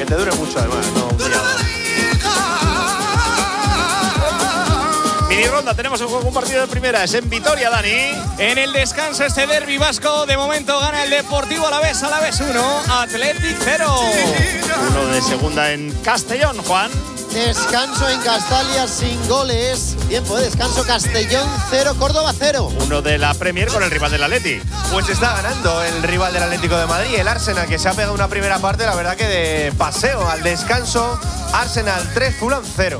Que te dure mucho, además, no un día. Mini ronda, tenemos un partido de primera, es en Vitoria, Dani. En el descanso este derbi vasco, de momento gana el Deportivo Alavés 1, Athletic 0. Uno de segunda en Castellón, Juan. Descanso en Castalia sin goles. Tiempo de descanso, Castellón 0, Córdoba 0. Uno de la Premier con el rival del Atleti. Pues está ganando el rival del Atlético de Madrid, el Arsenal, que se ha pegado una primera parte, la verdad que de paseo. Al descanso, Arsenal 3, Fulham 0.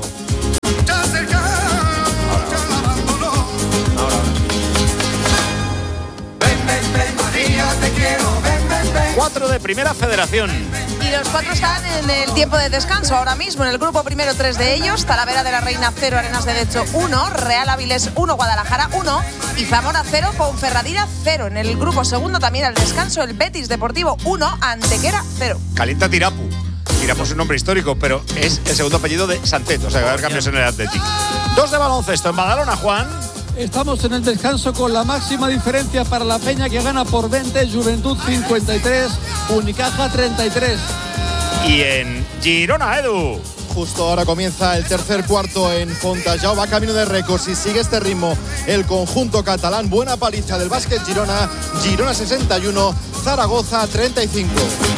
Cuatro de Primera Federación. Y los 4 están en el tiempo de descanso ahora mismo. En el grupo primero 3 de ellos. Talavera de la Reina 0, Arenas de Decho 1, Real Áviles 1, Guadalajara 1 y Zamora 0, Ponferradina 0. En el grupo segundo también al descanso el Betis Deportivo 1, Antequera 0. Calienta Tirapu. Tirapu es un nombre histórico, pero es el segundo apellido de Santet, o sea que va a haber cambios en el Athletic. 2 de baloncesto en Badalona, Juan. Estamos en el descanso con la máxima diferencia para la Peña, que gana por 20, Juventud 53, Unicaja 33. Y en Girona, Edu. Justo ahora comienza el tercer cuarto en Fontallao, va camino de récords y sigue este ritmo el conjunto catalán. Buena paliza del básquet Girona, Girona 61, Zaragoza 35.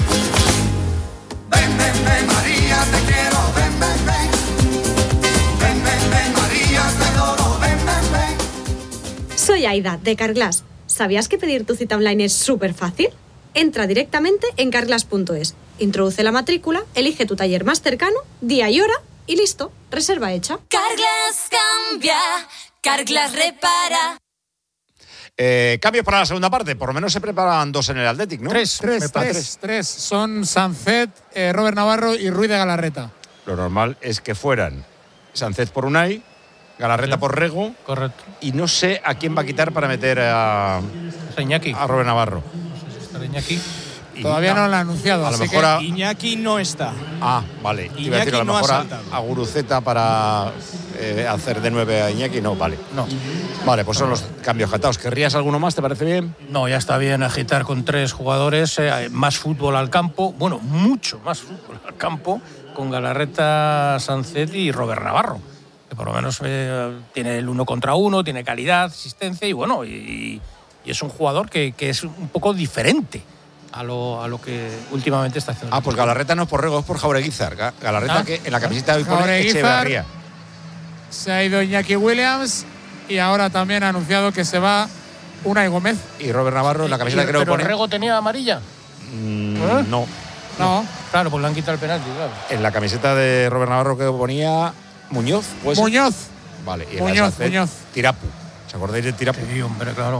Ven, ven, ven, María, te quiero, ven, ven, ven. Ven, ven, ven, María, te adoro, ven, ven, ven. Soy Aida, de Carglass. ¿Sabías que pedir tu cita online es súper fácil? Entra directamente en carglass.es, introduce la matrícula, elige tu taller más cercano, día y hora y listo, reserva hecha. Carglass cambia, Carglass repara. Cambios para la segunda parte, por lo menos se preparan 2 en el Athletic, ¿no? Tres. Son Sancet, Robert Navarro y Ruiz de Galarreta. Lo normal es que fueran Sancet por Unai, Galarreta por Rego. Correcto. Y no sé a quién va a quitar para meter a Iñaki. A Robert Navarro. No sé si estará Iñaki. Todavía no lo han anunciado. A lo mejor Iñaki no está. Ah, vale. Iñaki iba a decir, a lo no mejor ha saltado. a Guruceta para hacer de 9 a Iñaki. No, vale. No. Vale, pues son los cambios jatados. ¿Querrías alguno más? ¿Te parece bien? No, ya está bien agitar con 3 jugadores, más fútbol al campo, bueno, mucho más fútbol al campo, con Galarreta, Sancet y Robert Navarro, que por lo menos tiene el 1 contra 1, tiene calidad, asistencia y bueno, y es un jugador que es un poco diferente a lo que últimamente está haciendo. Ah, pues Galarreta no es por Rego, es por Jaureguizar. Galarreta que en la camiseta de hoy pone Jaureguizar. Echeverría. Se ha ido Iñaki Williams y ahora también ha anunciado que se va Unai Gómez. Y Robert Navarro en la camiseta creo que ¿Pero pone… Rego tenía amarilla? No. No, claro, pues le han quitado el penalti, claro. En la camiseta de Robert Navarro que ponía Muñoz, pues… Muñoz. Vale, y en la de Muñoz. Tirapu. ¿Os acordáis de Tirapu? Sí, hombre, claro.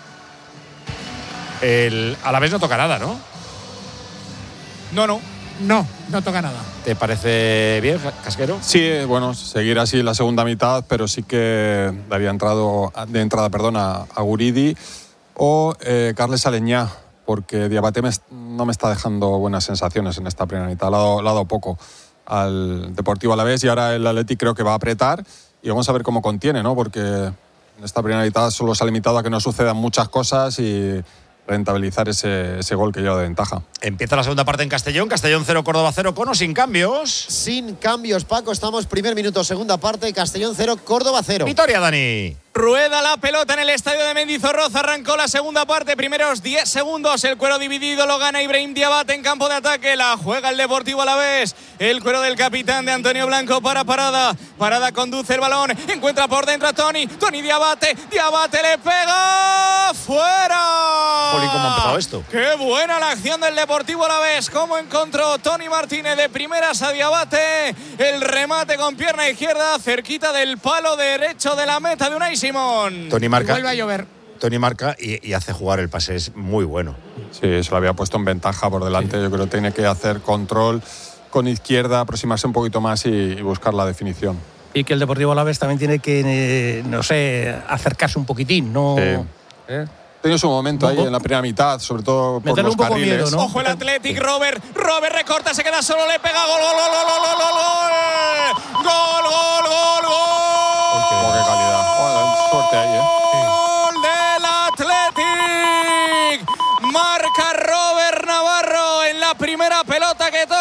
A la vez no toca nada, ¿no? No toca nada. ¿Te parece bien, Casquero? Sí, bueno, seguir así la segunda mitad, pero sí que daría de entrada a Guridi o Carles Aleñá, porque Diabate no me está dejando buenas sensaciones en esta primera mitad. Le ha dado poco al Deportivo Alavés y ahora el Athletic creo que va a apretar y vamos a ver cómo contiene, ¿no? Porque en esta primera mitad solo se ha limitado a que no sucedan muchas cosas y rentabilizar ese gol que lleva de ventaja. Empieza la segunda parte en Castellón. Castellón 0, Córdoba 0, con o sin cambios. Sin cambios, Paco. Estamos primer minuto, segunda parte. Castellón 0, Córdoba 0. Vitoria, Dani. Rueda la pelota en el estadio de Mendizorroza. Arrancó la segunda parte. Primeros 10 segundos. El cuero dividido lo gana Ibrahim Diabate en campo de ataque. La juega el Deportivo Alavés. El cuero del capitán de Antonio Blanco para Parada. Parada conduce el balón. Encuentra por dentro a Toni. Toni Diabate. Diabate le pega. ¡Fuera! Jolín, ¿cómo ha empezado esto? ¡Qué buena la acción del Deportivo Alavés! ¿Cómo encontró Toni Martínez de primeras a Diabate? El remate con pierna izquierda cerquita del palo derecho de la meta de Unai Simón. Toni marca. Vuelve a llover. Toni marca y hace jugar el pase. Es muy bueno. Sí, se lo había puesto en ventaja por delante. Sí. Yo creo que tiene que hacer control con izquierda, aproximarse un poquito más y buscar la definición. Y que el Deportivo Alavés también tiene que, acercarse un poquitín, ¿no? Sí. Tenía su momento ahí en la primera mitad, sobre todo por los carriles. Miedo, ¿no? Ojo el Athletic, Robert recorta, se queda solo, le pega, gol. Qué calidad. Suerte ahí, Gol del Athletic. Marca Robert Navarro en la primera pelota que toca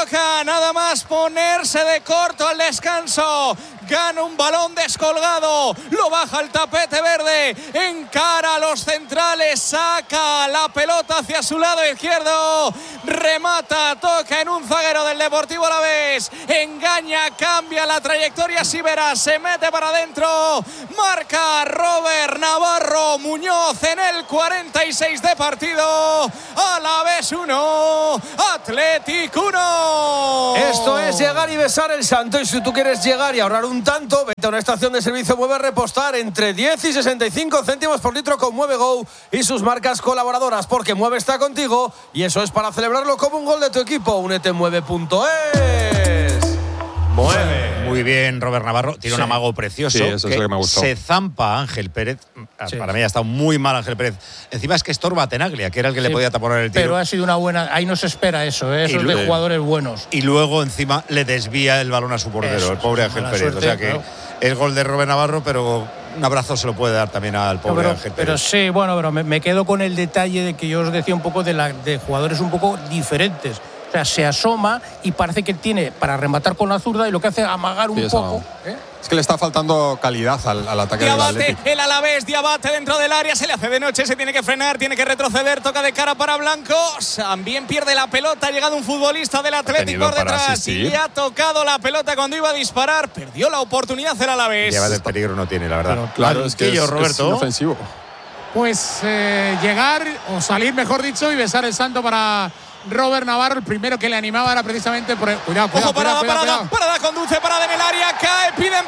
toca nada más ponerse de corto al descanso. Gana un balón descolgado, lo baja al tapete verde, encara a los centrales, saca la pelota hacia su lado izquierdo, remata, toca en un zaguero del Deportivo Alavés, engaña, cambia la trayectoria Sivera, se mete para adentro, marca Robert Navarro Muñoz en el 46 de partido. Alavés 1, Athletic 1. Esto es llegar y besar el santo, y si tú quieres llegar y ahorrar un tanto, vete a una estación de servicio Mueve Repostar entre 10 y 65 céntimos por litro con Mueve Go y sus marcas colaboradoras, porque Mueve está contigo y eso es para celebrarlo como un gol de tu equipo. Únete en mueve.es. Mueve. Muy bien, Robert Navarro. Tiene un amago precioso. Sí, eso es lo que me gustó. Se zampa a Ángel Pérez. Para mí ha estado muy mal Ángel Pérez. Encima es que estorba a Tenaglia, que era el que le podía taponar el tiro. Pero ha sido una buena. Ahí no se espera eso, esos de jugadores buenos. Y luego encima le desvía el balón a su portero, el pobre Ángel Pérez. Suerte, o sea que claro. es gol de Robert Navarro, pero un abrazo se lo puede dar también al pobre Ángel Pérez. Pero sí, bueno, pero me quedo con el detalle de que yo os decía un poco de jugadores un poco diferentes. O sea, se asoma y parece que tiene para rematar con la zurda y lo que hace es amagar un poco. Es que le está faltando calidad al ataque del Atlético. El Alavés, Diabate dentro del área, se le hace de noche, se tiene que frenar, tiene que retroceder, toca de cara para Blanco, también pierde la pelota, ha llegado un futbolista del Atlético por detrás y le ha tocado la pelota cuando iba a disparar, perdió la oportunidad el Alavés. Diabate peligro no tiene, la verdad. Pero, claro, es que es inofensivo. Pues llegar o salir, mejor dicho, y besar el santo para Robert Navarro. El primero que le animaba era precisamente por cuidado, parada, conduce, parada en el área, cae, piden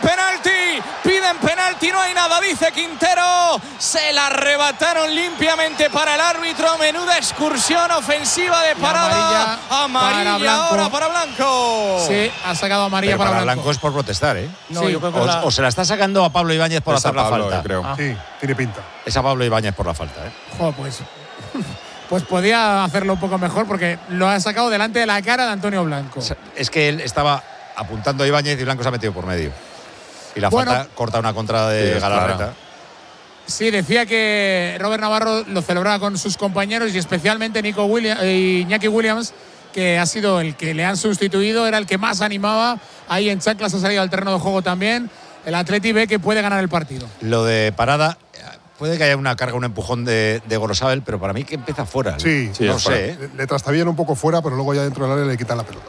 penalti, no hay nada, dice Quintero, se la arrebataron limpiamente para el árbitro, menuda excursión ofensiva de parada, amarilla ahora para Blanco. Sí, ha sacado amarilla para Blanco. Es por protestar, ¿eh? No, yo creo que o se la está sacando a Pablo Ibáñez por hacer la falta. Creo. Sí, tiene pinta. Es a Pablo Ibáñez por la falta, ¿eh? Joder, pues podía hacerlo un poco mejor porque lo ha sacado delante de la cara de Antonio Blanco. Es que él estaba apuntando a Ibáñez y Blanco se ha metido por medio. Y la falta corta una contra de Galarreta. Claro. Sí, decía que Robert Navarro lo celebraba con sus compañeros y especialmente Iñaki Williams, que ha sido el que le han sustituido, era el que más animaba. Ahí en chanclas ha salido al terreno de juego también. El Atleti ve que puede ganar el partido. Lo de parada, puede que haya una carga, un empujón de Gorosabel, pero para mí que empieza fuera. Sí, no sé. Le trastabillan un poco fuera, pero luego ya dentro del área le quitan la pelota.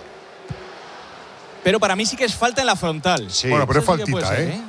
Pero para mí sí que es falta en la frontal. Sí. Bueno, pero es sí faltita, ser, ¿eh?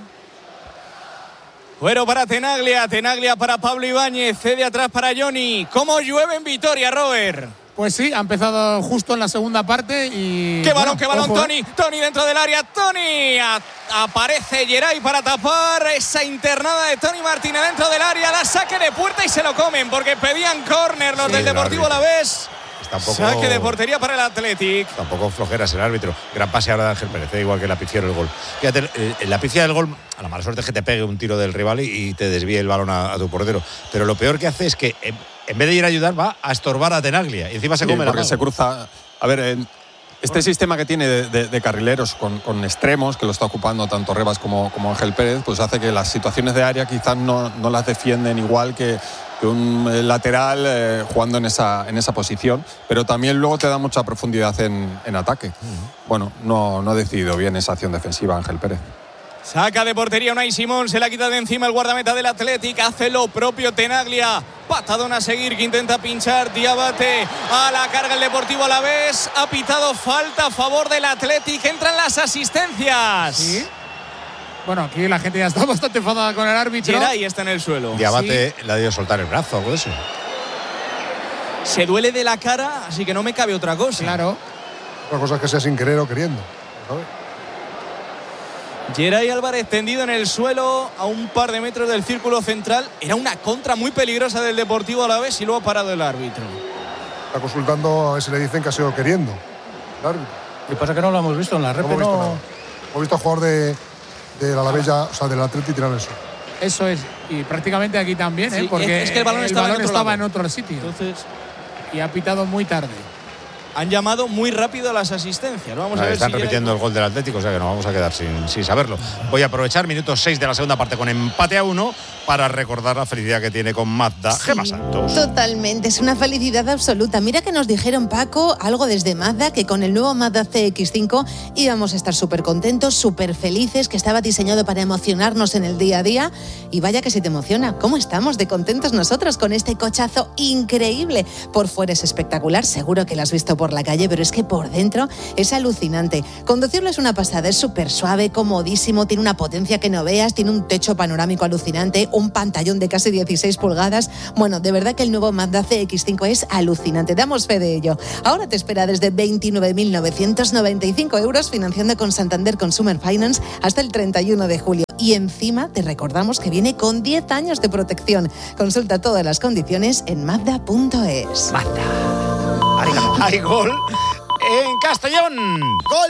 Fuero para Tenaglia para Pablo Ibáñez, cede atrás para Johnny. ¿Cómo llueve en Vitoria, Robert? Pues sí, ha empezado justo en la segunda parte y... ¡Qué balón, Tony dentro del área! ¡Tony! Aparece Geray para tapar esa internada de Tony Martínez dentro del área. Da saque de puerta y se lo comen porque pedían córner los del Deportivo Alavés. Saque de portería para el Athletic. Tampoco flojeras el árbitro. Gran pase ahora de Ángel Pérez, igual que la pifia del gol. Fíjate, la pifia del gol, a la mala suerte es que te pegue un tiro del rival y te desvíe el balón a tu portero. Pero lo peor que hace es que en vez de ir a ayudar, va a estorbar a Tenaglia. Y encima se come la mano. Porque se cruza. A ver, este sistema que tiene de carrileros con extremos, que lo está ocupando tanto Rebas como Ángel Pérez, pues hace que las situaciones de área quizás no las defienden igual que un lateral jugando en esa posición, pero también luego te da mucha profundidad en ataque. Bueno, no ha decidido bien esa acción defensiva Ángel Pérez. Saca de portería Unai Simón, se la quita de encima el guardameta del Athletic, hace lo propio Tenaglia, patadón a seguir que intenta pinchar Diabate, a la carga el Deportivo Alavés, ha pitado falta a favor del Athletic, entran las asistencias. ¿Sí? Bueno, aquí la gente ya está bastante enfadada con el árbitro. Geray está en el suelo. Diabate le ha debido soltar el brazo, algo de eso. Se duele de la cara, así que no me cabe otra cosa. Claro. Otra cosa es que sea sin querer o queriendo, ¿sabes? Geray Álvarez tendido en el suelo a un par de metros del círculo central. Era una contra muy peligrosa del Deportivo Alavés y luego ha parado el árbitro. Está consultando a ver si le dicen que ha sido queriendo el árbitro. Lo que pasa es que no lo hemos visto en la red. Hemos visto al jugador del Alavés ya, o sea, del Atleti tirar eso. Eso es, y prácticamente aquí también, sí, porque es que el balón estaba en otro sitio. Entonces, y ha pitado muy tarde. Han llamado muy rápido a las asistencias. Vamos a ver están si repitiendo el gol del Atlético, o sea que nos vamos a quedar sin saberlo. Voy a aprovechar minutos 6 de la segunda parte con empate a 1 para recordar la felicidad que tiene con Mazda. Gemma Santos. Totalmente, es una felicidad absoluta. Mira que nos dijeron, Paco, algo desde Mazda, que con el nuevo Mazda CX-5 íbamos a estar súper contentos, súper felices, que estaba diseñado para emocionarnos en el día a día. Y vaya que se te emociona. ¿Cómo estamos de contentos nosotros con este cochazo increíble? Por fuera es espectacular, seguro que lo has visto por la calle, pero es que por dentro es alucinante. Conducirlo es una pasada, es súper suave, comodísimo, tiene una potencia que no veas, tiene un techo panorámico alucinante, un pantallón de casi 16 pulgadas. Bueno, de verdad que el nuevo Mazda CX-5 es alucinante, damos fe de ello. Ahora te espera desde 29.995 euros financiando con Santander Consumer Finance hasta el 31 de julio. Y encima te recordamos que viene con 10 años de protección. Consulta todas las condiciones en Mazda.es. Hay gol en Castellón. Gol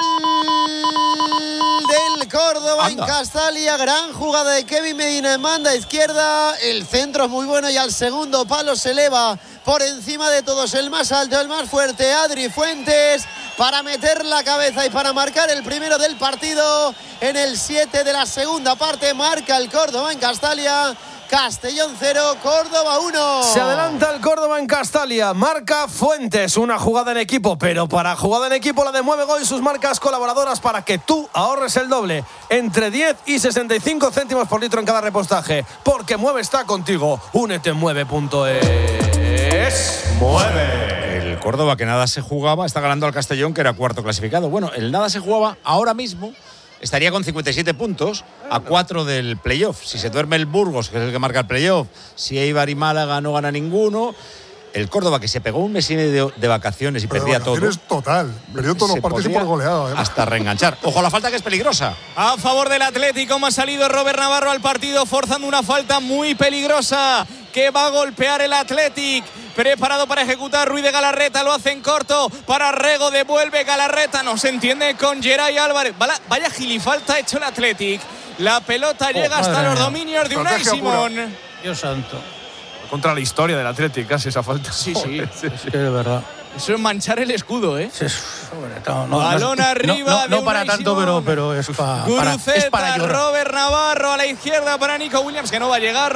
del Córdoba en Castalia. Gran jugada de Kevin Medina en banda izquierda. El centro es muy bueno y al segundo palo se eleva por encima de todos, el más alto, el más fuerte, Adri Fuentes, para meter la cabeza y para marcar el primero del partido. En el 7 de la segunda parte marca el Córdoba en Castalia. Castellón 0, Córdoba 1. Se adelanta el Córdoba en Castalia. Marca Fuentes, una jugada en equipo, pero para jugada en equipo la de Mueve Go y sus marcas colaboradoras para que tú ahorres el doble, entre 10 y 65 céntimos por litro en cada repostaje. Porque Mueve está contigo. Únete en mueve.es. Mueve. El Córdoba, que nada se jugaba, está ganando al Castellón, que era cuarto clasificado. Bueno, el nada se jugaba ahora mismo. Estaría con 57 puntos a 4 del playoff. Si se duerme el Burgos, que es el que marca el playoff, si Eibar y Málaga no gana ninguno, el Córdoba, que se pegó un mes y medio de vacaciones y perdía todo. Total, perdió todos los partidos y por goleado. Hasta reenganchar. Ojo a la falta, que es peligrosa. A favor del Atlético, ha salido Robert Navarro al partido forzando una falta muy peligrosa que va a golpear el Athletic. Preparado para ejecutar Ruiz de Galarreta, lo hace en corto para Rego, devuelve Galarreta, no se entiende con Geray Álvarez. Vaya gilifalta ha hecho el Athletic. La pelota llega hasta los dominios de Unai Simón. Dios santo. Contra la historia del Athletic, casi esa falta. Sí. Es que de verdad. Eso es manchar el escudo, ¿eh? Sí, balón arriba. No para tanto, pero es para llorar. Robert Navarro a la izquierda para Nico Williams, que no va a llegar.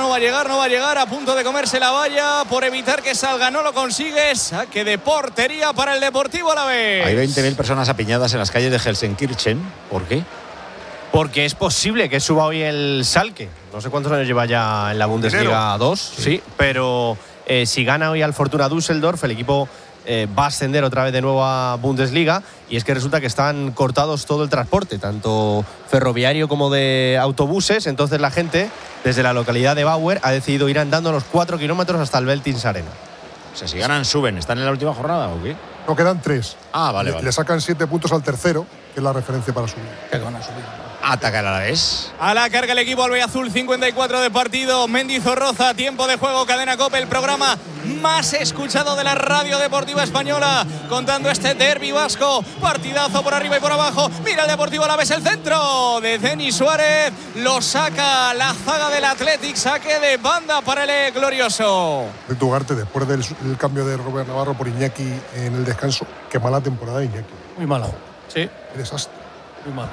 A punto de comerse la valla por evitar que salga. No lo consigue. Saque de portería para el Deportivo Alavés. Hay 20.000 personas apiñadas en las calles de Helsenkirchen. ¿Por qué? Porque es posible que suba hoy el Schalke. No sé cuántos años lleva ya en la Bundesliga 2, sí, pero si gana hoy al Fortuna Düsseldorf, el equipo va a ascender otra vez de nuevo a Bundesliga. Y es que resulta que están cortados todo el transporte, tanto ferroviario como de autobuses. Entonces la gente, desde la localidad de Bauer, ha decidido ir andando los 4 kilómetros hasta el Veltins Arena. O sea, si ganan, suben. ¿Están en la última jornada o qué? No, quedan 3. Ah, vale. Le sacan 7 puntos al tercero, que es la referencia para subir. Que van a subir. Ataca el Alavés. A la carga el equipo albiazul, 54 de partido. Mendizorroza, tiempo de juego, Cadena COPE, el programa más escuchado de la radio deportiva española, contando este derbi vasco. Partidazo por arriba y por abajo. Mira el Deportivo Alavés, el centro de Denis Suárez. Lo saca la zaga del Athletic. Saque de banda para el glorioso. De Tugarte, después del cambio de Robert Navarro por Iñaki en el descanso, qué mala temporada de Iñaki. Muy mala. Sí. Qué desastre. Muy mala.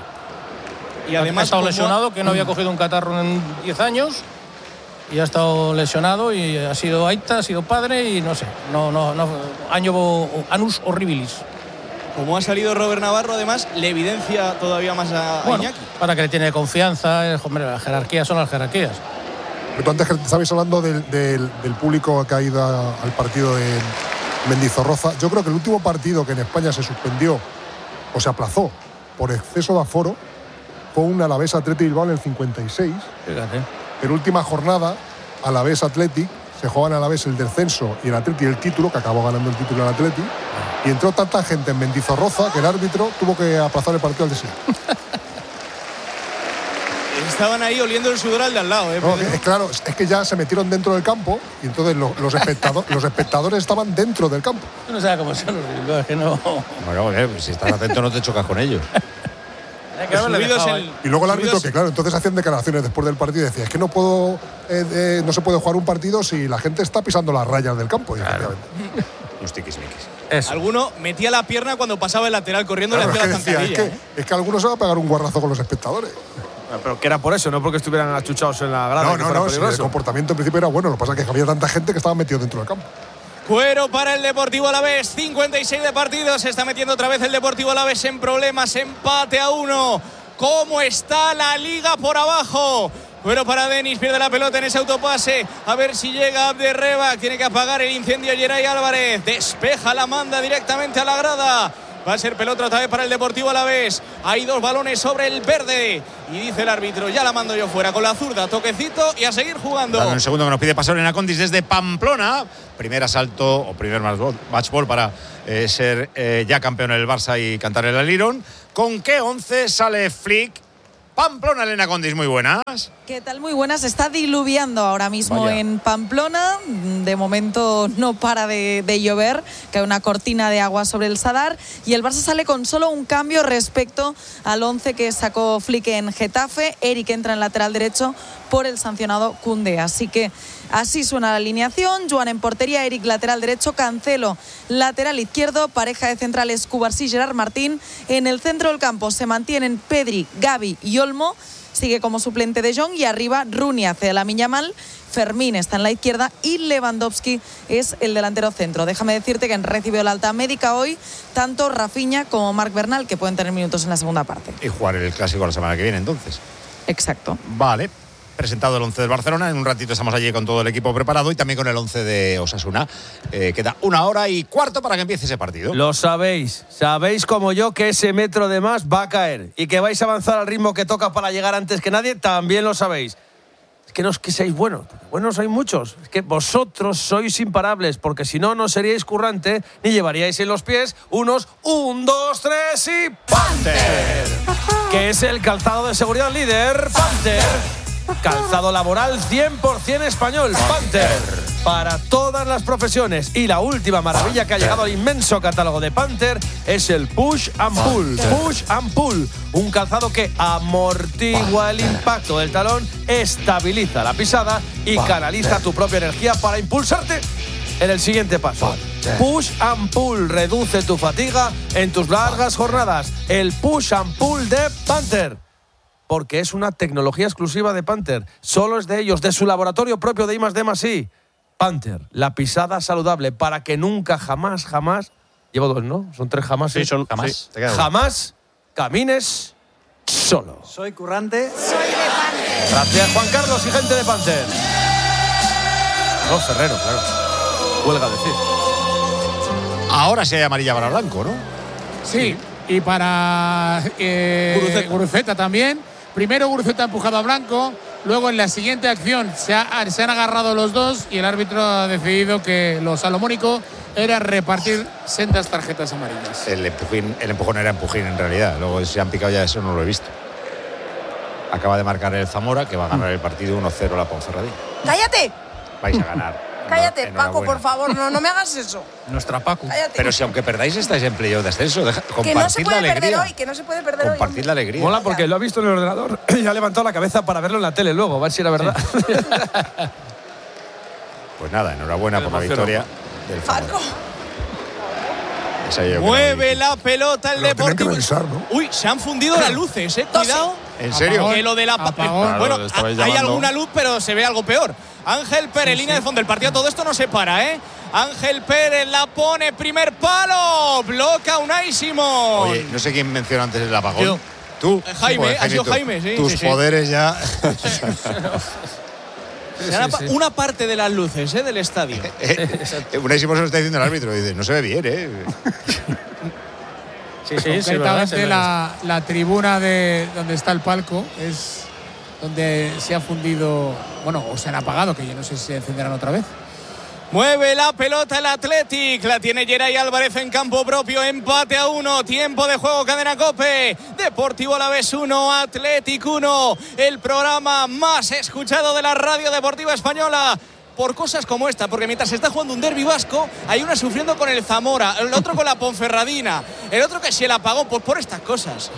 Y además ha estado lesionado, que no había cogido un catarro en 10 años, y ha estado lesionado y ha sido Aita, ha sido padre y no sé, año anus horribilis. Como ha salido Robert Navarro, además, le evidencia todavía más a Iñaki. Para que le tiene confianza, hombre, las jerarquías son las jerarquías. Pero antes que estabais hablando del público que ha ido al partido de Mendizorroza, yo creo que el último partido que en España se suspendió o se aplazó por exceso de aforo fue un Alavés Athletic Bilbao en el 56. Fíjate. En última jornada, Alavés Athletic, se jugaban Alavés el descenso y el Athletic el título, que acabó ganando el título el Athletic. Y entró tanta gente en Mendizorroza que el árbitro tuvo que aplazar el partido al desierto. Estaban ahí oliendo el sudor al de al lado, No, claro, es que ya se metieron dentro del campo y entonces los espectadores estaban dentro del campo. Tú no sabes cómo son los es que no. Bueno, si estás atento no te chocas con ellos. Y luego el árbitro, que claro, entonces hacían declaraciones después del partido y decía, es que no se puede jugar un partido si la gente está pisando las rayas del campo. Claro. Los tiquismiquis. Alguno metía la pierna cuando pasaba el lateral corriendo, claro, le hacía la zancadilla. Es que algunos se va a pegar un guarrazo con los espectadores. Pero que era por eso, no porque estuvieran achuchados en la grada. No, sí, el comportamiento en principio era bueno. Lo que pasa es que había tanta gente que estaba metido dentro del campo. Cuero para el Deportivo Alavés, 56 de partido, se está metiendo otra vez el Deportivo Alavés en problemas, empate a 1. ¿Cómo está la liga por abajo? Cuero para Denis, pierde la pelota en ese autopase, a ver si llega Abderreba, tiene que apagar el incendio Yeray Álvarez, despeja, la manda directamente a la grada. Va a ser pelota otra vez para el Deportivo Alavés. Hay 2 balones sobre el verde. Y dice el árbitro, ya la mando yo fuera con la zurda, toquecito y a seguir jugando. Dame un segundo que nos pide pasar en Acondis desde Pamplona. Primer asalto o primer match ball para ser ya campeón el Barça y cantar el Alirón. ¿Con qué 11 sale Flick? Pamplona, Elena Condis, muy buenas. ¿Qué tal? Muy buenas. Está diluviando ahora mismo en Pamplona. De momento no para de llover, que hay una cortina de agua sobre el Sadar. Y el Barça sale con solo un cambio respecto al 11 que sacó Flick en Getafe. Eric entra en lateral derecho por el sancionado Koundé. Así que así suena la alineación. Joan en portería, Eric lateral derecho, Cancelo lateral izquierdo, pareja de centrales Cubarsí, Gerard Martín. En el centro del campo se mantienen Pedri, Gavi y Olmo. Sigue como suplente de Jong y arriba Rooney hace la Miñamal. Fermín está en la izquierda y Lewandowski es el delantero centro. Déjame decirte que han recibido la alta médica hoy tanto Rafinha como Marc Bernal, que pueden tener minutos en la segunda parte. Y jugar el Clásico la semana que viene, entonces. Exacto. Vale. Presentado el 11 del Barcelona, en un ratito estamos allí con todo el equipo preparado y también con el 11 de Osasuna. Queda 1 hora y cuarto para que empiece ese partido. Lo sabéis como yo que ese metro de más va a caer y que vais a avanzar al ritmo que toca para llegar antes que nadie, también lo sabéis. Es que no es que seáis buenos, buenos hay muchos, es que vosotros sois imparables, porque si no, no seríais currante ni llevaríais en los pies unos 1, 2, 3 y Panther, que es el calzado de seguridad líder. Panther, calzado laboral 100% español. Panther, para todas las profesiones. Y la última maravilla que ha llegado al inmenso catálogo de Panther es el Push and Pull. Push and Pull, un calzado que amortigua el impacto del talón, estabiliza la pisada y canaliza tu propia energía para impulsarte en el siguiente paso. Push and Pull reduce tu fatiga en tus largas jornadas. El Push and Pull de Panther, porque es una tecnología exclusiva de Panther. Solo es de ellos, de su laboratorio propio de I+D+I. Panther, la pisada saludable para que nunca, jamás, llevo 2, ¿no? Son 3 jamás. Sí, son jamás. Sí. Jamás camines solo. Soy currante. Soy de Panther. Gracias, Juan Carlos y gente de Panther. No, Ferrero, claro. Huelga decir. Ahora sí hay amarilla para blanco, ¿no? Sí, y para Guruceta también. Primero Guruceta ha empujado a Blanco, luego en la siguiente acción se han agarrado los dos y el árbitro ha decidido que lo salomónico era repartir sendas tarjetas amarillas. El empujón era empujín en realidad, luego se han picado ya, eso no lo he visto. Acaba de marcar el Zamora, que va a ganar el partido 1-0 la Ponferradina. ¡Cállate! Vais a ganar. Cállate, Paco, por favor, no me hagas eso. Nuestra Paco. Cállate. Pero si aunque perdáis estáis en playoff de ascenso, compartid que no se puede la alegría. perder hoy, que no se puede perder hoy. Compartid la alegría. Mola porque lo ha visto en el ordenador y ha levantado la cabeza para verlo en la tele luego, a ver si era verdad. Sí. Pues nada, enhorabuena por la victoria del Paco. Mueve la pelota el Deportivo. Revisar, ¿no? Uy, se han fundido las luces, cuidado. ¿En serio? Que lo de la bueno, hay alguna luz, pero se ve algo peor. Ángel Pérez, línea de fondo. El partido todo esto no se para, ¿eh? Ángel Pérez la pone, primer palo. Bloca Unai Simón. Oye, no sé quién mencionó antes el apagón. Yo. Tú. Jaime, ha sido Jaime, sí. Tus poderes ya. Una parte de las luces del estadio. Unai Simón se lo está diciendo el árbitro. Dice, no se ve bien, ¿eh? Concretamente la tribuna de donde está el palco es donde se ha fundido, bueno, o se han apagado, que yo no sé si se encenderán otra vez. Mueve la pelota el Athletic, la tiene Yeray Álvarez en campo propio, empate a 1, tiempo de juego, cadena COPE, Deportivo Alavés 1, Athletic 1, el programa más escuchado de la radio deportiva española. Por cosas como esta, porque mientras se está jugando un derbi vasco, hay una sufriendo con el Zamora, el otro con la Ponferradina, el otro que se la apagó, pues por estas cosas.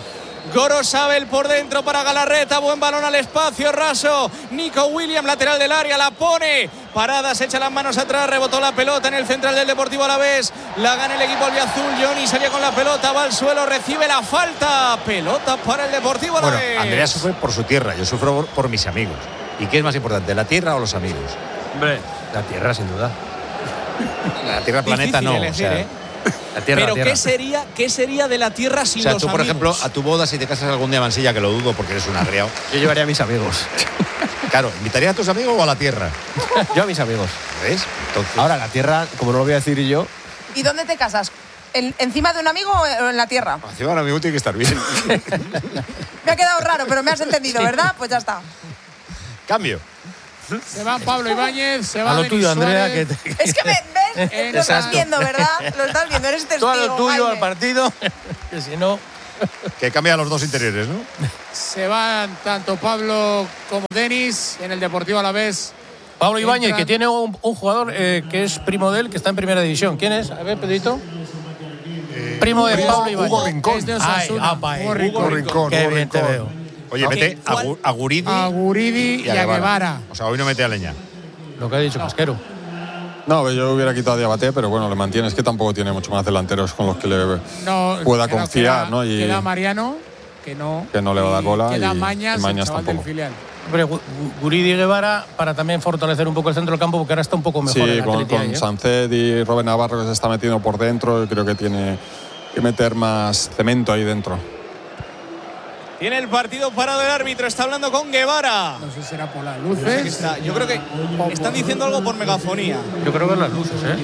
Gorosabel por dentro para Galarreta. Buen balón al espacio raso. Nico Williams, lateral del área, la pone. Parada, se echa las manos atrás. Rebotó la pelota en el central del Deportivo Alavés. La gana el equipo albiazul. Johnny salía con la pelota, va al suelo, recibe la falta. Pelota para el Deportivo Alavés. Bueno, Andrea sufre por su tierra, yo sufro por mis amigos. ¿Y qué es más importante, la tierra o los amigos? Hombre, la tierra, sin duda. La tierra planeta no. Elegir, o sea, la tierra, pero la tierra. ¿qué sería de la tierra sin los amigos? tú, por ejemplo, a tu boda, si te casas algún día en Mansilla, que lo dudo porque eres un agriado. Yo llevaría a mis amigos. Claro, ¿invitarías a tus amigos o a la tierra? Yo a mis amigos. ¿Ves? Entonces, ahora, la tierra, como no lo voy a decir yo. ¿Y dónde te casas? ¿Encima de un amigo o en la tierra? encima de un amigo tiene que estar bien. Me ha quedado raro, pero me has entendido, ¿verdad? Pues ya está. Cambio. Se va Pablo Ibáñez, se va A lo Denis tuyo, Andrea. Suárez. Es que ves, lo estás viendo, ¿verdad? Lo estás viendo, eres testigo. Todo lo tuyo Jaime. al partido, que si no. Que cambia los dos interiores, ¿no? Se van tanto Pablo como Denis en el Deportivo Alavés. Pablo Ibáñez, Entran- que tiene un jugador que es primo de él, que está en primera división. ¿Quién es? A ver, Pedrito. Primo de Pablo Ibáñez. Hugo Rincón. Es de Ay, Osasuna. apa, Hugo Hugo Rincón. Qué Hugo bien te Rincón. veo. Oye, mete a Guridi A Guridi y a Guevara. O sea, hoy no mete a Leña. Lo que ha dicho Casquero. No, yo hubiera quitado a Diabaté, pero bueno, le mantienes que tampoco tiene mucho más delanteros con los que le No, pueda confiar, ¿no? Y queda Mariano, que no le va a dar bola. queda y Mañas, el Mañas chaval tampoco. del filial. Hombre, Guridi y Guevara para también fortalecer un poco el centro del campo, porque ahora está un poco mejor Sí, el con Atleti ahí, ¿eh? Sancet y Robert Navarro que se está metiendo por dentro, yo creo que tiene que meter más cemento ahí dentro. Tiene el partido parado el árbitro, está hablando con Guevara. No sé si será por las No sé qué luces. está. Yo creo que están diciendo algo por megafonía. Yo creo que las luces, ¿eh?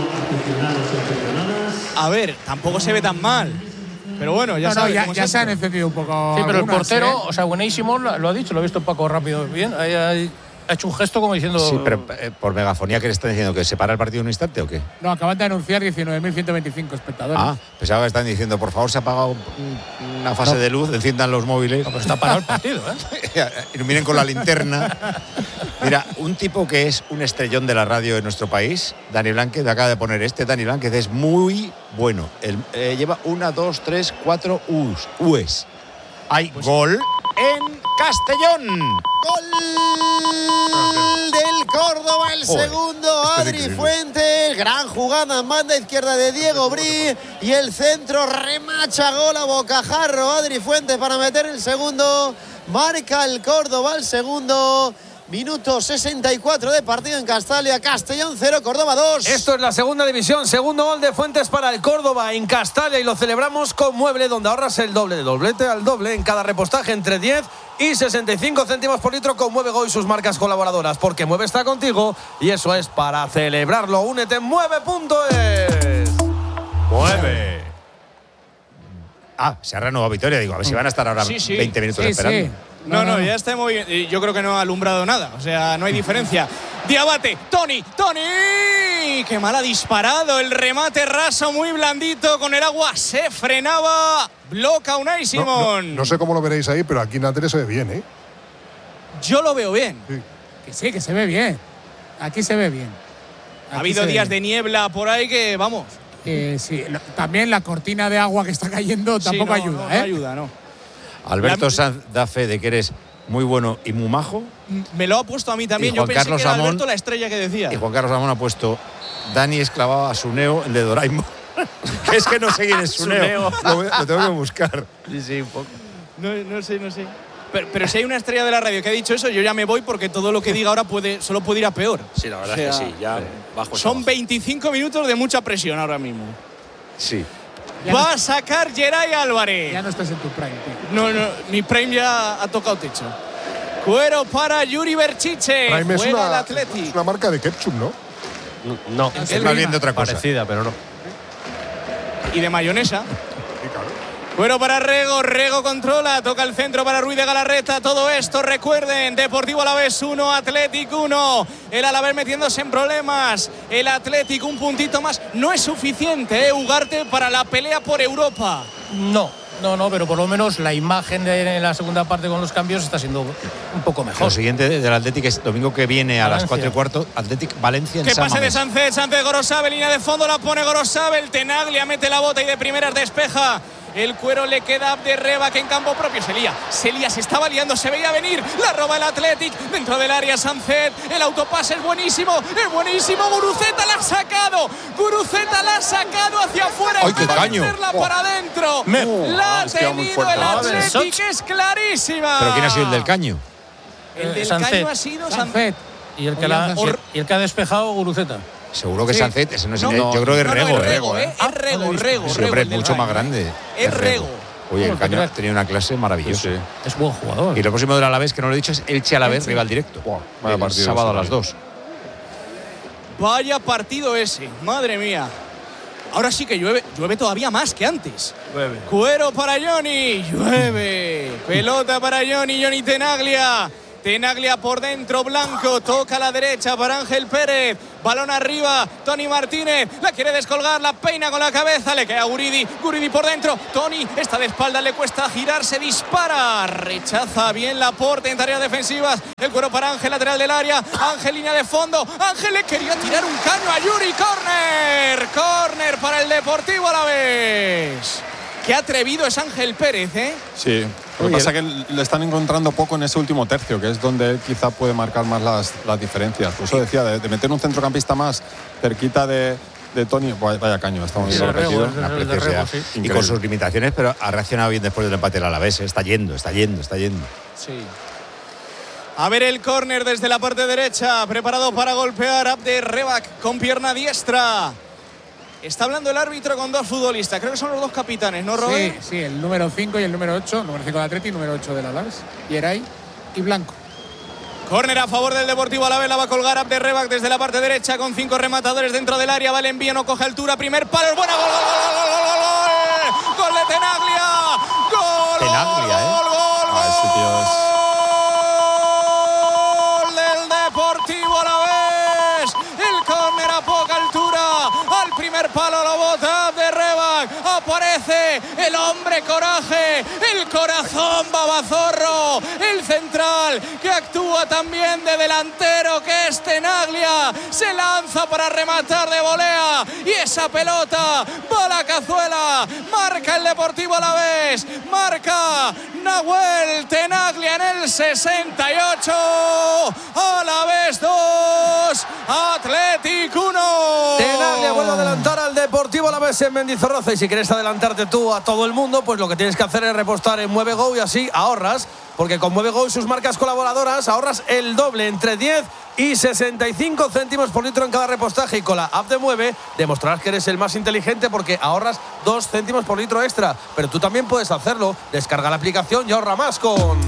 A ver, tampoco se ve tan mal. Pero bueno, ya No, no, sabes ya, cómo es ya se han esto. encendido un poco. Sí, pero el algunas, portero, ¿eh? o sea, buenísimo, lo ha dicho, lo ha visto Paco rápido, bien. Ha hecho un gesto como diciendo. Sí, pero por megafonía, ¿qué le están diciendo? ¿Que se para el partido un instante o qué? No, acaban de anunciar 19.125 espectadores. Ah, pensaba que están diciendo, por favor, se ha apagado una fase de luz, enciendan los móviles. No, pero está parado el partido, ¿eh? Iluminen con la linterna. Mira, un tipo que es un estrellón de la radio en nuestro país, Dani Blánquez, acaba de poner Dani Blánquez es muy bueno. Lleva 1, 2, 3, 4 U's. Hay gol en Castellón. Gol del Córdoba, el Joder, segundo, esto es Adri increíble. Fuentes, gran jugada en banda izquierda de Diego Brí y el centro remacha gol a bocajarro, Adri Fuentes para meter el segundo, marca el Córdoba el segundo. Minuto 64 de partido en Castalia, Castellón 0, Córdoba 2. Esto es la segunda división, segundo gol de Fuentes para el Córdoba en Castalia y lo celebramos con Mueble, donde ahorras el doble de doblete al doble en cada repostaje entre 10 y 65 céntimos por litro con Mueve Go y sus marcas colaboradoras, porque Mueve está contigo y eso es para celebrarlo. Únete en Mueve.es. Mueve. Se ha renovado Vitoria. Digo, a ver si van a estar ahora Sí, sí. 20 minutos Sí, esperando. sí. No, ya está muy bien. Y yo creo que no ha alumbrado nada. O sea, no hay diferencia. Diabate, Tony. Qué mal ha disparado. El remate raso muy blandito. Con el agua se frenaba. Bloca Unai Simón. No sé cómo lo veréis ahí, pero aquí en la tele se ve bien, ¿eh? Yo lo veo bien. Que sí, que se ve bien. Aquí se ve bien. Ha habido días de niebla por ahí que, vamos. Sí, también la cortina de agua que está cayendo tampoco Sí, no, ayuda, no ¿eh? ayuda, no. Alberto Sanz da fe de que eres muy bueno y muy majo. Me lo ha puesto a mí también. Y Yo Juan pensé Carlos que era Amón- Alberto la estrella que decía. Y Juan Carlos Ramón ha puesto Dani esclavado a Suneo, el de Doraemon. Que es que no sé quién es Suneo. Lo tengo que buscar. Sí, un poco. No sé. Pero si hay una estrella de la radio que ha dicho eso, yo ya me voy porque todo lo que diga ahora solo puede ir a peor. Sí, la verdad es que sí, ya bajo. Son 25 minutos de mucha presión ahora mismo. Sí. Va a sacar Geray Álvarez. Ya no estás en tu prime, tío. No, mi Prime ya ha tocado techo. Cuero para Yuri Berchiche. Prime es Juega el una, Atleti. es una marca de ketchup, ¿no? No, Es más bien de otra cosa. parecida, pero no. Y de mayonesa. Sí, claro. Bueno, para Rego controla, toca el centro para Ruiz de Galarreta, todo esto, recuerden, Deportivo Alavés 1, Athletic 1, el Alavés metiéndose en problemas, el Athletic un puntito más, no es suficiente, Ugarte, para la pelea por Europa. No, pero por lo menos la imagen de la segunda parte con los cambios está siendo un poco Lo mejor. siguiente del Athletic es domingo que viene a las Valencia. 4:15. Athletic Valencia en Que San pase de Mamés. Sánchez Gorosabel, línea de fondo, la pone Gorosabel, Tenaglia mete la bota y de primeras despeja El cuero le queda a Abderreba, que en campo propio se lía, se estaba liando, se veía venir. La roba el Athletic dentro del área. Sánchez, el autopase es buenísimo. Guruceta la ha sacado. Hacia afuera. ¡Ay, qué caño! Para adentro. La ha tenido el Athletic, es clarísima. ¿Pero quién ha sido el del caño? El del Sánchez. caño ha sido Sánchez. Y el que ha despejado, Guruceta. Seguro que Sí. Sánchez, ese no es No, el. Yo creo que es Rego, es Rego, es Rego. Sí, hombre, es el del mucho más Rayo. grande. Es Rego. Oye, el caño ha tenido una clase maravillosa. Es buen jugador. Y lo próximo del Alavés, que no lo he dicho, es Elche Alavés, rival directo. vaya El partido sábado a ese las 2. Vaya partido ese, madre mía. Ahora sí que llueve todavía más que antes. Cuero para Johnny, llueve. Pelota para Johnny Tenaglia. Tenaglia por dentro, Blanco, toca a la derecha para Ángel Pérez. Balón arriba, Tony Martínez, la quiere descolgar, la peina con la cabeza, le queda Guridi por dentro. Tony está de espalda, le cuesta girarse, dispara. Rechaza bien Laporte en tareas defensivas. El cuero para Ángel, lateral del área. Ángel, línea de fondo. Ángel le quería tirar un caño a Yuri. Córner para el Deportivo Alavés. Qué atrevido es Ángel Pérez, ¿eh? Sí, lo que pasa es que le están encontrando poco en ese último tercio, que es donde él quizá puede marcar más las diferencias. Por eso decía, de meter un centrocampista más cerquita de Tony, vaya caño, está muy bien repetido. Una preciosidad. Y con sus limitaciones, pero ha reaccionado bien después del empate del Alavés. Está yendo. Sí. A ver el córner desde la parte derecha, preparado para golpear Abderreba con pierna diestra. Está hablando el árbitro con dos futbolistas. Creo que son los dos capitanes, ¿no, Robert? Sí, el número 5 y el número 8. Número 5 de Atleti y número 8 del Alavés. Yeray y Blanco. Córner a favor del Deportivo Alavés. La va a colgar Abderreba desde la parte derecha con 5 rematadores dentro del área. Va el envío, no coge altura. Primer palo, es buena. Gol. Gol de Tenaglia. Tenaglia, ese tío es... Gol del Deportivo Alavés. El córner a poca altura. Al primer palo lo bota Abderreba. Aparece el hombre coraje, el corazón babazorro, el central que actúa también de delantero, que es Tenaglia. Se lanza para rematar de volea y esa pelota va a la cazuela. Marca el Deportivo Alavés, marca Nahuel Tenaglia en el 68. Alavés 2, Athletic 1. Tenaglia vuelve a adelantar al Deportivo Alavés en Mendizorroza. Y si quieres adelantarte tú a todo el mundo, pues lo que tienes que hacer es repostar en MueveGo y así ahorras. Porque con MueveGo y sus marcas colaboradoras ahorras el doble, entre 10 y 65 céntimos por litro en cada repostaje. Y con la app de Mueve demostrarás que eres el más inteligente porque ahorras 2 céntimos por litro extra. Pero tú también puedes hacerlo. Descarga la aplicación y ahorra más con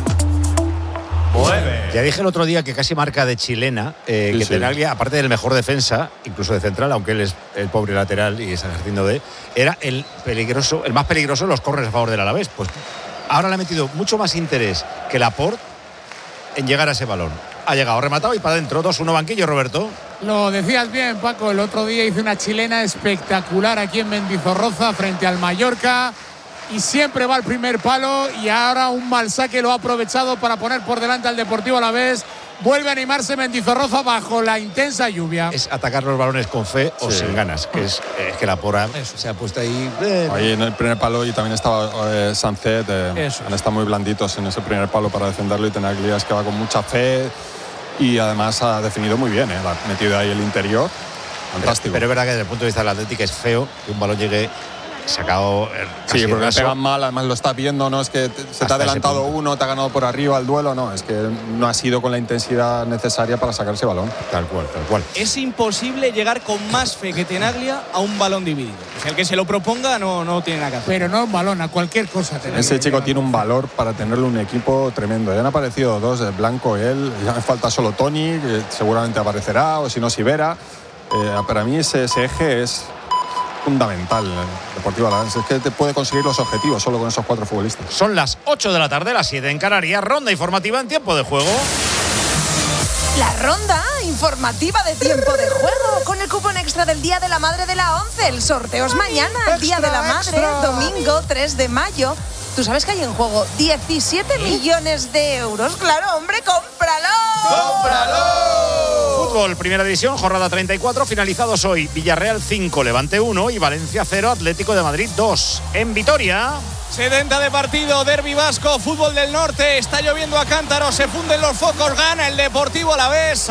Mueve. Ya dije el otro día que casi marca de chilena, que Tenaglia, aparte del mejor defensa, incluso de central, aunque él es el pobre lateral y está ejerciendo era el más peligroso en los córneres a favor del Alavés. Pues ahora le ha metido mucho más interés que Laporte en llegar a ese balón. Ha llegado rematado y para adentro. 2-1 banquillo, Roberto. Lo decías bien, Paco. El otro día hizo una chilena espectacular aquí en Mendizorroza frente al Mallorca. Y siempre va al primer palo. Y ahora un mal saque lo ha aprovechado para poner por delante al Deportivo Alavés. Vuelve a animarse Mendizorroza bajo la intensa lluvia. Es atacar los balones con fe o sin ganas. Que es que la pora se ha puesto ahí. Ahí en el primer palo y también estaba Sánchez. Han estado muy blanditos en ese primer palo para defenderlo. Y Tenaglia es que va con mucha fe. Y además ha definido muy bien. Ha metido ahí el interior. Fantástico. Pero es verdad que desde el punto de vista del Atlético es feo que un balón llegue sacado. Sí, porque le pegan mal, además lo estás viendo, no es que se te ha adelantado uno, te ha ganado por arriba el duelo, no, es que no ha sido con la intensidad necesaria para sacar ese balón. Tal cual. Es imposible llegar con más fe que Tenaglia a un balón dividido. O sea, el que se lo proponga no tiene nada que hacer. Pero no un balón, a cualquier cosa. Ese chico tiene un valor para tenerle un equipo tremendo. Ya han aparecido dos, Blanco y él, ya me falta solo Tony, que seguramente aparecerá, o si no, Sivera. Para mí ese eje es fundamental en el Deportivo Alavés. Es que te puede conseguir los objetivos solo con esos 4 futbolistas. Son las 8 de la tarde, las 7 en Canarias. Ronda informativa en tiempo de juego. La ronda informativa de tiempo de juego con el cupón extra del Día de la Madre de la 11. El sorteo es mañana, el Día de la Madre, domingo 3 de mayo. ¿Tú sabes que hay en juego 17 millones de euros? Claro, hombre, ¡cómpralo! ¡Cómpralo! Fútbol, Primera División, jornada 34, finalizados hoy. Villarreal 5, Levante 1 y Valencia 0, Atlético de Madrid 2. En Vitoria... 70 de partido, derbi vasco, fútbol del norte, está lloviendo a cántaros, se funden los focos, gana el Deportivo Alavés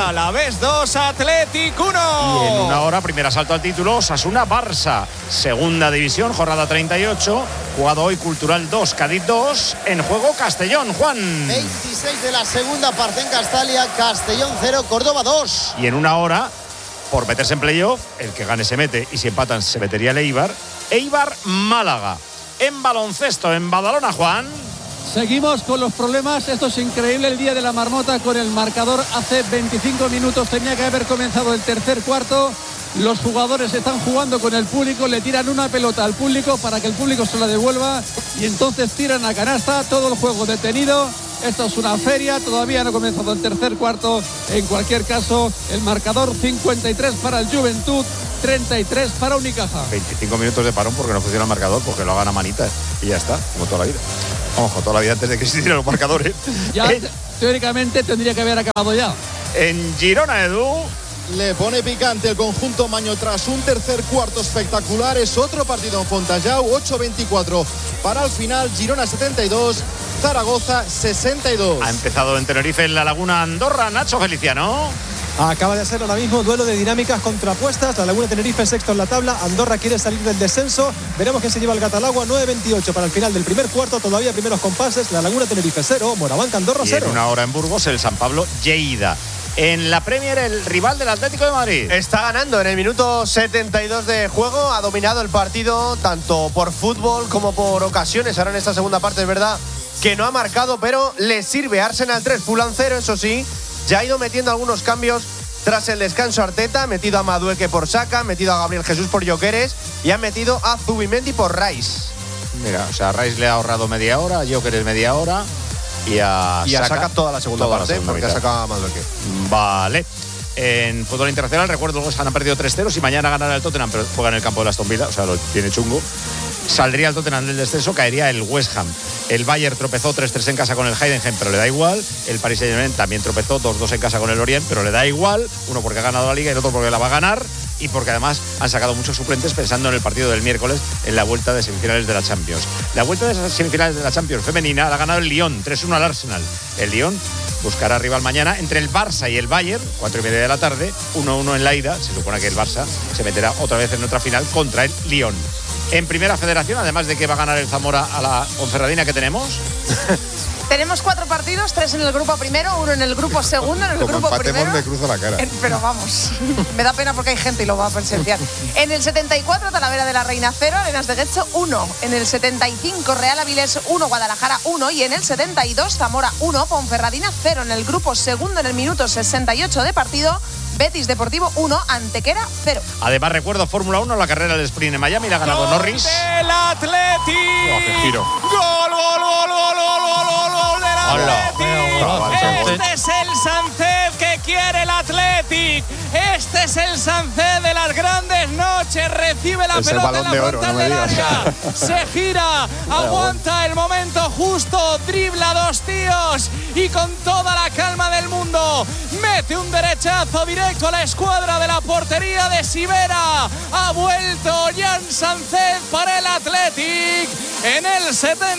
2, Athletic 1. Y en una hora, primer asalto al título, Osasuna-Barça, segunda división, jornada 38, jugado hoy Cultural 2, Cádiz 2, en juego Castellón, Juan. 26 de la segunda parte en Castalia, Castellón 0, Córdoba 2. Y en una hora, por meterse en playoff, el que gane se mete, y si empatan se metería el Eibar-Málaga. En baloncesto, en Badalona, Juan. Seguimos con los problemas. Esto es increíble. El día de la marmota con el marcador. Hace 25 minutos tenía que haber comenzado el tercer cuarto. Los jugadores están jugando con el público. Le tiran una pelota al público para que el público se la devuelva. Y entonces tiran a canasta. Todo el juego detenido. Esto es una feria. Todavía no ha comenzado el tercer cuarto. En cualquier caso, el marcador 53 para el Juventud. 33 para Unicaja. 25 minutos de parón porque no funciona el marcador, porque lo hagan a manita y ya está, como toda la vida. Ojo, toda la vida antes de que existieran los marcadores. Ya teóricamente tendría que haber acabado ya. En Girona, Edu. Le pone picante el conjunto maño tras un tercer cuarto espectacular. Es otro partido en Fontallao, 8-24 para el final. Girona 72, Zaragoza 62. Ha empezado en Tenerife, en la Laguna Andorra, Nacho Feliciano. Acaba de ser ahora mismo duelo de dinámicas contrapuestas. La Laguna Tenerife sexto en la tabla. Andorra quiere salir del descenso. Veremos qué se lleva el Gatalagua. 9-28 para el final del primer cuarto. Todavía primeros compases. La Laguna Tenerife 0. Morabanca Andorra 0. Y en una hora en Burgos, el San Pablo Lleida. En la Premier, el rival del Atlético de Madrid. Está ganando en el minuto 72 de juego. Ha dominado el partido tanto por fútbol como por ocasiones. Ahora en esta segunda parte es verdad que no ha marcado, pero le sirve. Arsenal 3, Fulham 0, eso sí. Ya ha ido metiendo algunos cambios tras el descanso Arteta. Ha metido a Madueque por Saka, ha metido a Gabriel Jesús por Gyökeres y ha metido a Zubimendi por Rice. Mira, o sea, Rice le ha ahorrado media hora, Gyökeres media hora y a Saka toda la segunda parte, porque ha sacado a Madueque. Vale. En fútbol internacional, recuerdo, los han perdido 3-0. Si mañana ganara el Tottenham, pero juega en el campo de Aston Villa, o sea, lo tiene chungo. Saldría el Tottenham del descenso, caería el West Ham. El Bayern tropezó 3-3 en casa con el Heidenheim, pero le da igual. El Paris Saint-Germain también tropezó 2-2 en casa con el Orient, pero le da igual. Uno porque ha ganado la Liga y el otro porque la va a ganar. Y porque además han sacado muchos suplentes pensando en el partido del miércoles en la vuelta de semifinales de la Champions. La vuelta de esas semifinales de la Champions femenina la ha ganado el Lyon, 3-1 al Arsenal. El Lyon buscará rival mañana entre el Barça y el Bayern, 4:30 de la tarde, 1-1 en la ida. Se supone que el Barça se meterá otra vez en otra final contra el Lyon. En Primera Federación, además de que va a ganar el Zamora a la Ponferradina que tenemos. Tenemos 4 partidos, 3 en el grupo primero, 1 en el grupo segundo, en el grupo primero. Me cruzo la cara. Pero vamos, me da pena porque hay gente y lo va a presenciar. En el 74, Talavera de la Reina 0, Arenas de Getxo 1. En el 75, Real Avilés 1, Guadalajara 1. Y en el 72, Zamora 1, Ponferradina 0. En el grupo segundo, en el minuto 68 de partido, Betis Deportivo 1, Antequera 0. Además, recuerdo Fórmula 1, la carrera del sprint en Miami, la ha ganado Norris. ¡El Athletic! ¡Qué giro! ¡Gol, gol, gol, gol, gol, gol, gol del Athletic! Este es el Sánchez que quiere el Athletic. Este es el Sánchez de las grandes noches. Recibe la pelota en la frontal del área. Se gira, aguanta el momento justo, dribla 2 tíos y con toda la calma del mundo mete un derechazo directo a la escuadra de la portería de Sivera. Ha vuelto Jan Sánchez para el Athletic. En el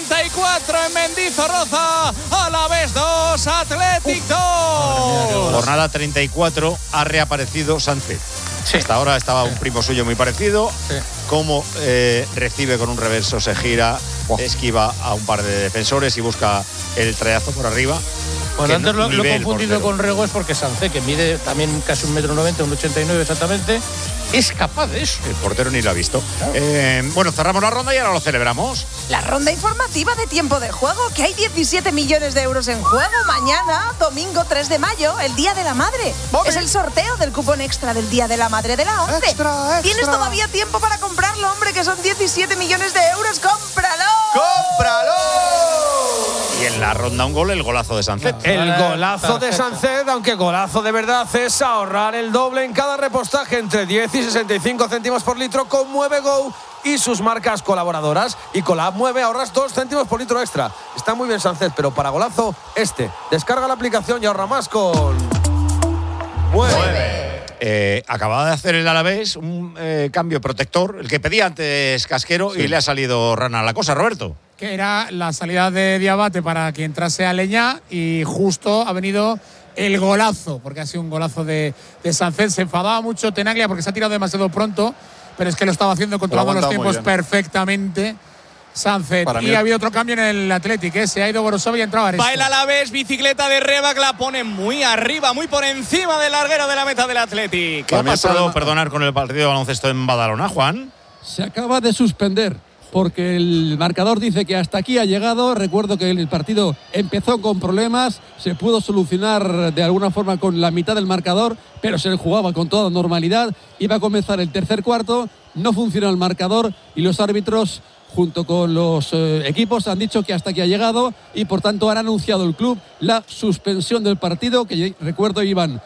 74 en Mendizorroza, Alavés 2, Athletic 2. Jornada 34, ha reaparecido Sánchez. Sí. Hasta ahora estaba un primo suyo muy parecido. Sí. Cómo recibe con un reverso, se gira, esquiva a un par de defensores y busca el trayazo por arriba. Bueno, antes lo he confundido con Rego, es porque Sánchez, que mide también casi 1,90 m, 1,89 exactamente, es capaz de eso. El portero ni lo ha visto. Bueno, cerramos la ronda y ahora lo celebramos. La ronda informativa de tiempo de juego, que hay 17 millones de euros en juego. Mañana, domingo 3 de mayo, el Día de la Madre. Es el sorteo del cupón extra del Día de la Madre de la 11. Extra. Tienes todavía tiempo para comprarlo, hombre, que son 17 millones de euros. ¡Cómpralo! ¡Cómpralo! Y en la ronda un gol, el golazo de Sánchez. El golazo de Sánchez, aunque golazo de verdad, es ahorrar el doble en cada repostaje entre 10 y 65 céntimos por litro con Mueve Go y sus marcas colaboradoras. Y con la app Mueve ahorras 2 céntimos por litro extra. Está muy bien Sánchez, pero para golazo, Descarga la aplicación y ahorra más con Mueve. Acababa de hacer el Alavés un cambio protector, el que pedía antes Casquero, y le ha salido rana la cosa, Roberto. Que era la salida de Diabate para que entrase Aleñá y justo ha venido el golazo, porque ha sido un golazo de Sánchez. Se enfadaba mucho Tenaglia porque se ha tirado demasiado pronto, pero es que lo estaba haciendo, controlando los tiempos perfectamente Sánchez. Y ha habido otro cambio en el Athletic, se ha ido Gorosov y ha entrado Aresto. Va el Alavés, bicicleta de Rebac, la pone muy arriba, muy por encima del larguero de la meta del Athletic. ¿Qué ha pasado, perdonar, con el partido de baloncesto en Badalona, Juan? Se acaba de suspender, porque el marcador dice que hasta aquí ha llegado. Recuerdo que el partido empezó con problemas, se pudo solucionar de alguna forma con la mitad del marcador, pero se jugaba con toda normalidad. Iba a comenzar el tercer cuarto, no funcionó el marcador y los árbitros, junto con los equipos, han dicho que hasta aquí ha llegado y por tanto han anunciado el club la suspensión del partido, que recuerdo iban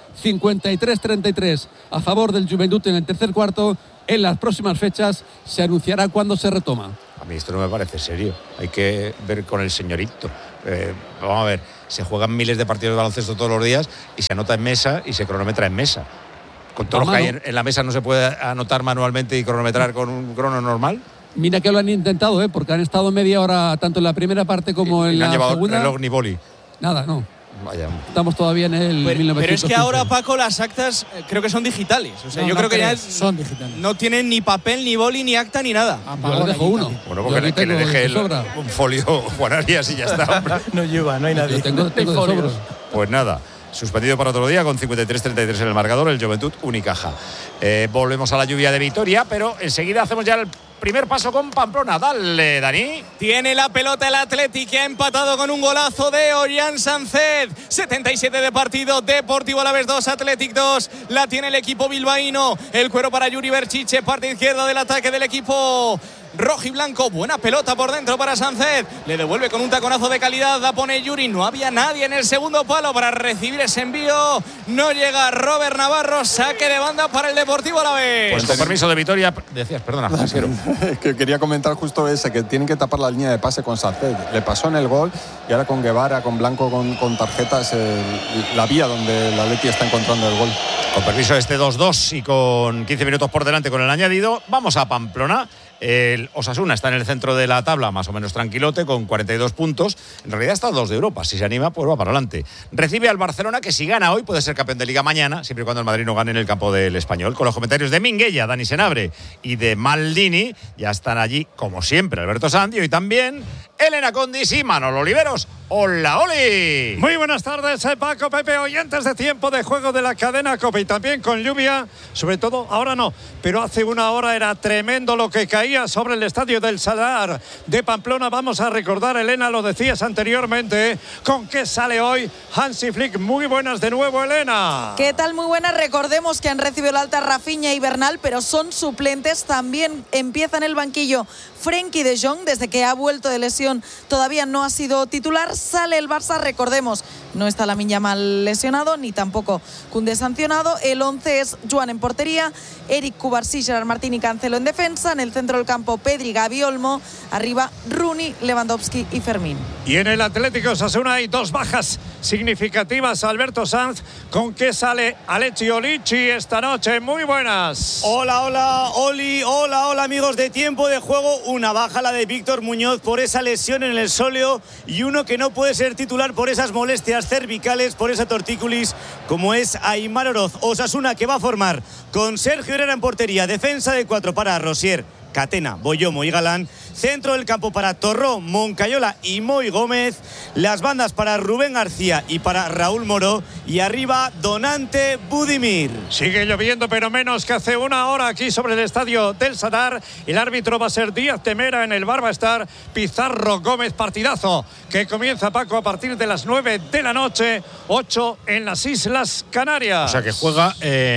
53-33 a favor del Joventut en el tercer cuarto. En las próximas fechas se anunciará cuándo se retoma. A mí esto no me parece serio. Hay que ver con el señorito. Vamos a ver, se juegan miles de partidos de baloncesto todos los días y se anota en mesa y se cronometra en mesa. Con todo lo que hay en la mesa, ¿no se puede anotar manualmente y cronometrar con un crono normal? Mira que lo han intentado, porque han estado media hora tanto en la primera parte como en la segunda. No han llevado reloj ni boli. Nada, no. Vaya. Estamos todavía en el 1915. Pero es que ahora, Paco, las actas creo que son digitales. O sea, yo creo que ya son digitales. No tienen ni papel, ni boli, ni acta, ni nada. Yo le dejo uno. Bueno, porque que le deje un folio Juan Arias y ya está, hombre. No lleva, no hay nadie. Yo tengo de sobra. Pues nada, suspendido para otro día con 53-33 en el marcador, el Joventut Unicaja. Volvemos a la lluvia de Vitoria, pero enseguida hacemos ya el primer paso con Pamplona. Dale, Dani. Tiene la pelota el Athletic, que ha empatado con un golazo de Orián Sánchez. 77 de partido, Deportivo Alavés 2, Athletic 2. La tiene el equipo bilbaíno. El cuero para Yuri Berchiche, parte izquierda del ataque del equipo rojo y blanco. Buena pelota por dentro para Sánchez. Le devuelve con un taconazo de calidad. La pone Yuri. No había nadie en el segundo palo para recibir ese envío. No llega Robert Navarro. Saque de banda para el Deportivo Alavés. Pues con permiso de Vitoria. Decías, perdona, Casquero. Que quería comentar justo ese, que tienen que tapar la línea de pase con Sánchez. Le pasó en el gol y ahora con Guevara, con Blanco, con tarjetas, la vía donde el Atleti está encontrando el gol. Con permiso de este 2-2 y con 15 minutos por delante con el añadido, vamos a Pamplona. El Osasuna está en el centro de la tabla, más o menos tranquilote, con 42 puntos. En realidad está a 2 de Europa. Si se anima, pues va para adelante. Recibe al Barcelona, que si gana hoy puede ser campeón de Liga mañana, siempre y cuando el Madrid no gane en el campo del Español. Con los comentarios de Minguella, Dani Senabre y de Maldini, ya están allí, como siempre, Alberto Sanz y hoy también Elena Condis y Manolo Oliveros. ¡Hola, Oli! Muy buenas tardes, Paco, Pepe, oyentes de Tiempo de Juego de la cadena COPE, y también con lluvia, sobre todo ahora no, pero hace una hora era tremendo lo que caía sobre el estadio del Sadar de Pamplona. Vamos a recordar, Elena, lo decías anteriormente, ¿con qué sale hoy Hansi Flick? Muy buenas de nuevo, Elena. ¿Qué tal? Muy buenas. Recordemos que han recibido la alta Rafinha y Bernal, pero son suplentes. También empieza en el banquillo Frenkie de Jong, desde que ha vuelto de lesión todavía no ha sido titular. Sale el Barça, recordemos, no está Lamine Yamal lesionado, ni tampoco Koundé sancionado. El 11 es Joan en portería, Eric Cubarsí, Gerard Martín y Cancelo en defensa. En el centro del campo, Pedri, Gavi, Olmo. Arriba, Rooney, Lewandowski y Fermín. Y en el Atlético Osasuna hay dos bajas significativas. Alberto Sanz, ¿con qué sale Alechi Olichi esta noche? Muy buenas. Hola, hola, Oli. Hola, hola, amigos de Tiempo de Juego. Una baja, la de Víctor Muñoz, por esa lesión en el sóleo, y uno que no puede ser titular por esas molestias cervicales, por esa tortícolis, como es Aimar Oroz. Osasuna, que va a formar con Sergio Herrera en portería, defensa de 4 para Rosier, Catena, Boyomo y Galán. Centro del campo para Torró, Moncayola y Moy Gómez. Las bandas para Rubén García y para Raúl Moro. Y arriba, Donante Budimir. Sigue lloviendo, pero menos que hace una hora aquí sobre el estadio del Sadar. El árbitro va a ser Díaz Temera, en el bar va a estar Pizarro Gómez. Partidazo que comienza, Paco, a partir de las 9 de la noche, 8 en las Islas Canarias. O sea que juega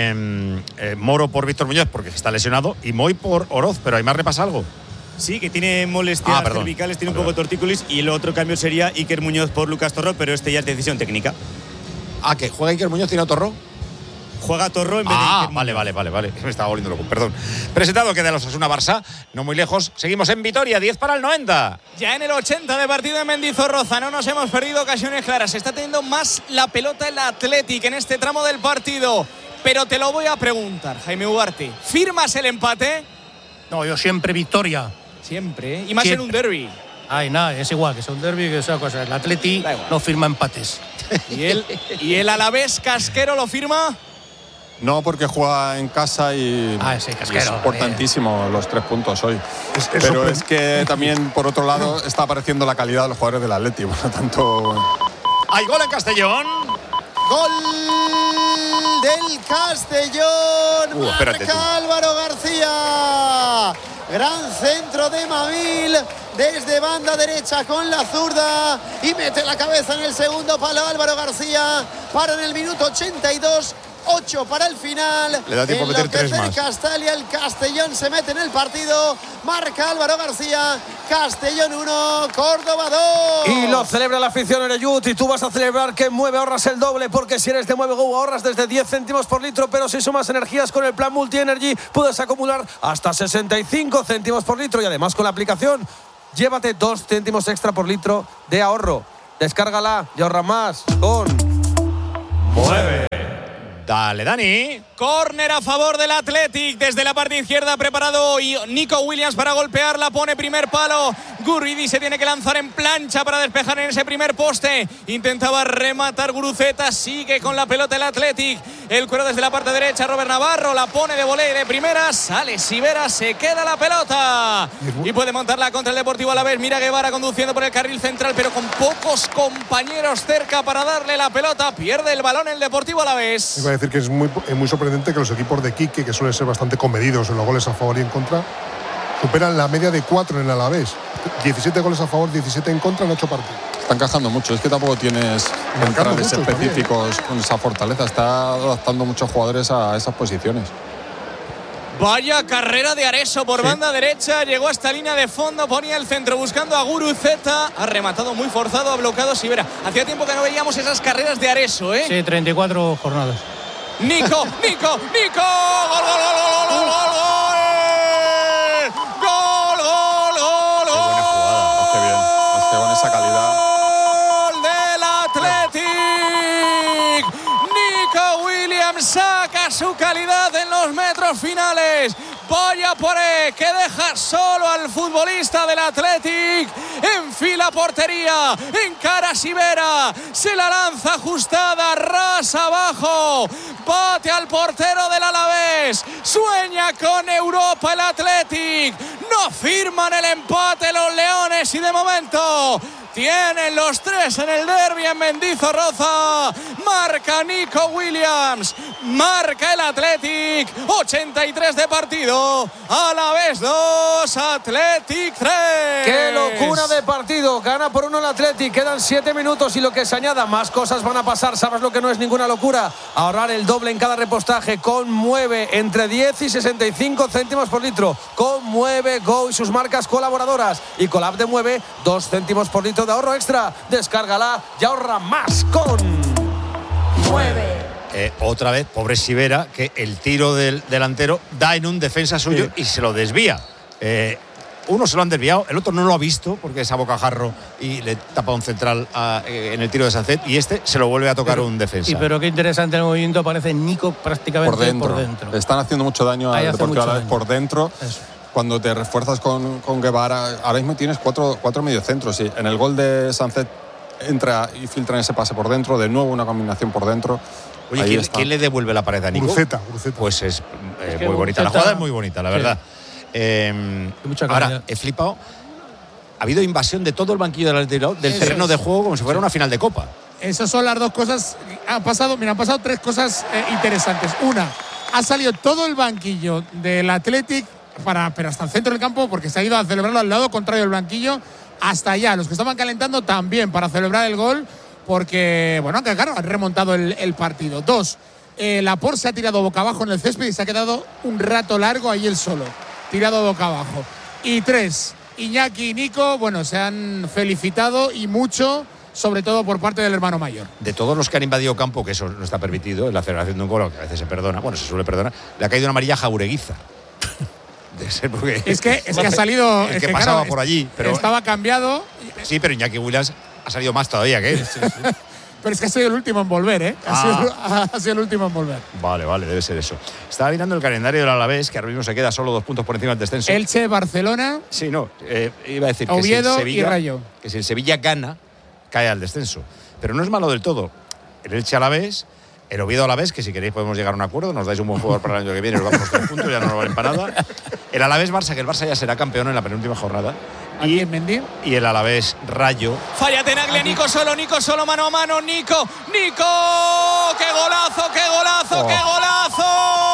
Moro por Víctor Muñoz porque está lesionado y Moy por Oroz, pero Aimar le pasa algo. Sí, que tiene molestias cervicales, tiene un poco de tortícolis, y el otro cambio sería Iker Muñoz por Lucas Torró, pero este ya es decisión técnica. Ah, ¿que juega Iker Muñoz y no Torró? Juega Torró en vez de Iker Muñoz. Vale. Me estaba volviendo loco, perdón. Presentado queda el Osasuna Barça, no muy lejos. Seguimos en Vitoria, 10 para el 90. Ya en el 80 de partido en Mendizorroza, no nos hemos perdido ocasiones claras. Está teniendo más la pelota el Athletic en este tramo del partido. pero te lo voy a preguntar, Jaime Ugarte. ¿Firmas el empate? No, yo siempre victoria. Siempre, ¿eh? Y más Siempre. en un derbi. Ay, nada, es igual, que sea un derbi, que sea cosa. El Atleti no firma empates. ¿Y el Alavés Casquero lo firma? No, porque juega en casa y, sí, y Casquero, es importantísimo los 3 puntos hoy. Pero es que también, por otro lado, está apareciendo la calidad de los jugadores del Atleti. Por lo tanto, Hay gol en Castellón. Gol del Castellón. Espérate tú. Marca Álvaro García. Gran centro de Mavil desde banda derecha con la zurda y mete la cabeza en el segundo palo Álvaro García. Para en el minuto 82. 8 para el final. Le da tiempo a meter 3 más. Castalia, el Castellón se mete en el partido. Marca Álvaro García. Castellón 1, Córdoba 2. Y lo celebra la afición en Ellut. Y tú vas a celebrar que Mueve ahorras el doble, porque si eres de Mueve Go ahorras desde 10 céntimos por litro, pero si sumas energías con el plan Multi Energy puedes acumular hasta 65 céntimos por litro. Y además con la aplicación llévate 2 céntimos extra por litro de ahorro. Descárgala y ahorra más con Mueve. Dale, Dani. Córner a favor del Athletic. Desde la parte izquierda preparado y Nico Williams para golpear. La pone primer palo. Guridi se tiene que lanzar en plancha para despejar en ese primer poste. Intentaba rematar Guruceta. Sigue con la pelota el Athletic. El cuero desde la parte derecha. Robert Navarro la pone de volei de primera. Sale Sivera. Se queda la pelota. Y puede montarla contra el Deportivo Alavés. Mira Guevara conduciendo por el carril central, pero con pocos compañeros cerca para darle la pelota. Pierde el balón el Deportivo Alavés. Iba a decir que es muy sorprendente que los equipos de Quique, que suelen ser bastante comedidos en los goles a favor y en contra, superan la media de 4 en el Alavés. 17 goles a favor, 17 en contra en 8 partidos. está encajando mucho. Es que tampoco tienes centrales específicos con esa fortaleza. Está adaptando muchos jugadores a esas posiciones. Vaya carrera de Areso por banda derecha. Llegó a esta línea de fondo, ponía el centro buscando a Guruceta. Ha rematado muy forzado, ha bloqueado Sivera. Hacía tiempo que no veíamos esas carreras de Areso, ¿eh? Sí, 34 jornadas. Nico. Gol, gol, gol, gol, gol, gol, gol. Gol, gol, gol, gol. Qué buena jugada. Qué bien. Es que con esa calidad. Gol del Athletic. Nico Williams saca su calidad en los metros finales. Vaya Poré, que deja solo al futbolista del Athletic. Enfila portería, encara a Sivera, se la lanza ajustada, rasa abajo, bate al portero del Alavés. Sueña con Europa el Athletic. No firman el empate los leones y de momento tienen los 3 en el derbi en Mendizorroza. Marca Nico Williams. Marca el Athletic. 83 de partido. Alavés 2, Athletic 3. ¡Qué locura de partido! Gana por 1 el Athletic. Quedan 7 minutos y lo que se añada, más cosas van a pasar. ¿Sabes lo que no es ninguna locura? Ahorrar el doble en cada repostaje con Mueve entre 10 y 65 céntimos por litro. Con Mueve Go y sus marcas colaboradoras. Y con la app de Mueve, 2 céntimos por litro de ahorro extra. Descárgala y ahorra más con Mueve. Otra vez, pobre Sivera, que el tiro del delantero da en un defensa suyo y se lo desvía. Uno se lo han desviado, el otro no lo ha visto porque es a bocajarro y le tapa un central en el tiro de Sancet, y este se lo vuelve a tocar un defensa. Sí, pero qué interesante el movimiento, aparece Nico prácticamente por dentro. Le están haciendo mucho daño al Deportivo Alavés por dentro. Eso. Cuando te refuerzas con Guevara, ahora mismo tienes cuatro mediocentros. Sí. En el gol de Sancet entra y filtra en ese pase por dentro, de nuevo una combinación por dentro. Oye, ¿quién le devuelve la pared a Nico? Guruceta. Pues es muy bonita. La jugada es muy bonita, la verdad. Ahora, he flipado. Ha habido invasión de todo el banquillo del terreno de juego como si fuera una final de Copa. Esas son las dos cosas. Han pasado 3 cosas interesantes. Una, ha salido todo el banquillo del Athletic, pero hasta el centro del campo, porque se ha ido a celebrarlo al lado contrario del banquillo, hasta allá. Los que estaban calentando también para celebrar el gol, porque, bueno, claro, han remontado el partido. 2, Laporte se ha tirado boca abajo en el césped y se ha quedado un rato largo ahí él solo, tirado boca abajo. Y 3, Iñaki y Nico, bueno, se han felicitado y mucho, sobre todo por parte del hermano mayor. De todos los que han invadido campo, que eso no está permitido, en la celebración de un gol, que a veces se perdona, bueno, se suele perdonar, le ha caído una amarilla a Jaureguiza. De ser porque es que ha salido. El que pasaba por allí. Pero estaba cambiado. Sí, pero Iñaki Williams ha salido más todavía que él. Pero es que ha sido el último en volver, ¿eh? Ha sido el último en volver. Vale, debe ser eso. Estaba mirando el calendario del Alavés, que ahora mismo se queda solo 2 puntos por encima del descenso. Elche, Barcelona. Sí, no. Iba a decir Oviedo que si el Sevilla, y Rayo. Que si el Sevilla gana, cae al descenso. Pero no es malo del todo. El Elche Alavés, el Oviedo Alavés, que si queréis podemos llegar a un acuerdo, nos dais un buen jugador para el año que viene, nos damos 3 puntos, ya no nos valen para nada. El Alavés Barça, que el Barça ya será campeón en la penúltima jornada. ¿Y en Mendy? Y el Alavés Rayo. Falla Tenaglia, Nico solo, mano a mano, Nico, ¡qué golazo, qué golazo, qué golazo!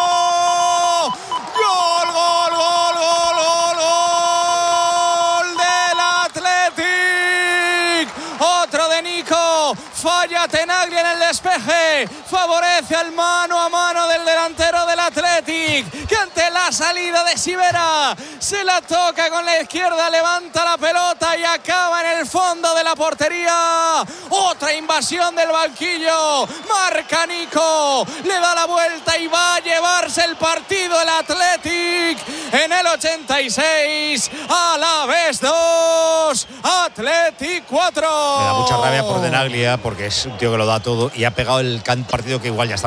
¡Gol del Athletic! Otro de Nico, falla Tenaglia en el despeje, favorece al mano a mano del delantero del Athletic, que ante la salida de Sivera se la toca con la izquierda, levanta la pelota y acaba en el fondo de la portería. Otra invasión del banquillo, marca Nico, le da la vuelta y va a llevarse el partido el Athletic en el 86. Alavés 2, Athletic 4. Me da mucha rabia por Tenaglia porque es un tío que lo da todo y ha pegado el partido que igual ya está